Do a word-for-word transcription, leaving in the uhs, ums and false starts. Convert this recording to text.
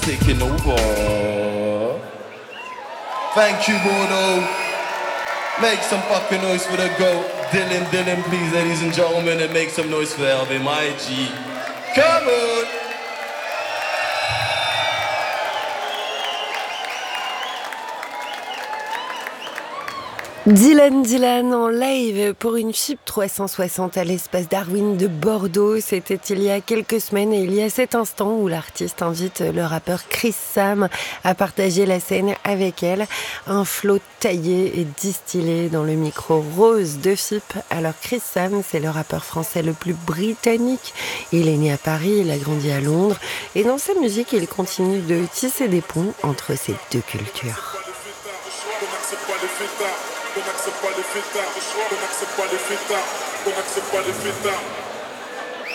Taking over. Thank you, Bono. Make some fucking noise for the goat. Dylan, Dylan, please, ladies and gentlemen, and make some noise for L V, my G. Come on! Dylan Dylan en live pour une F I P trois cent soixante à l'espace Darwin de Bordeaux. C'était il y a quelques semaines et il y a cet instant où l'artiste invite le rappeur Chris Sam à partager la scène avec elle. Un flow taillé et distillé dans le micro rose de F I P. Alors Chris Sam, c'est le rappeur français le plus britannique. Il est né à Paris, il a grandi à Londres et dans sa musique, il continue de tisser des ponts entre ces deux cultures. On n'accepte pas les fêtards, on n'accepte pas les fêtards, on n'accepte pas les fêtards.